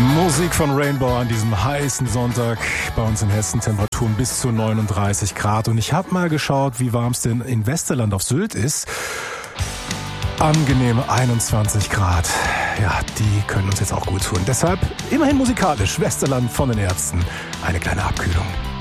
Musik von Rainbow an diesem heißen Sonntag. Bei uns in Hessen Temperaturen bis zu 39 Grad. Und ich habe mal geschaut, wie warm es denn in Westerland auf Sylt ist. Angenehme 21 Grad. Ja, die können uns jetzt auch gut tun. Deshalb immerhin musikalisch Westerland von den Ärzten. Eine kleine Abkühlung.